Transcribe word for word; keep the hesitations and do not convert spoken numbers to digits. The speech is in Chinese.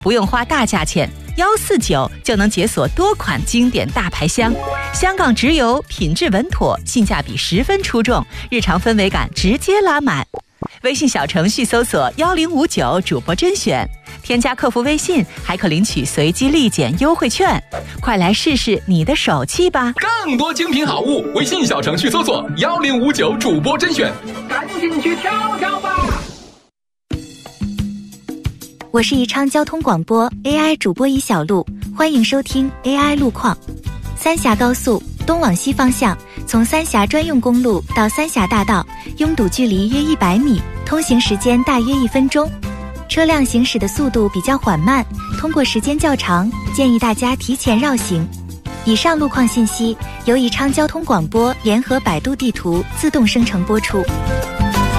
不用花大价钱，幺四九就能解锁多款经典大牌箱。香港直邮，品质稳妥，性价比十分出众，日常氛围感直接拉满。微信小程序搜索幺零五九主播甄选，添加客服微信还可领取随机立减优惠券，快来试试你的手气吧！ 更多精品好物，微信小程序搜索幺零五九主播甄选，赶紧去挑挑吧！ 我是宜昌交通广播 A I 主播宜小璐，欢迎收听 A I 路况。三峡高速东往西方向，从三峡专用公路到三峡大道，拥堵距离约一百米，通行时间大约一分钟。车辆行驶的速度比较缓慢，通过时间较长，建议大家提前绕行。以上路况信息由宜昌交通广播联合百度地图自动生成播出。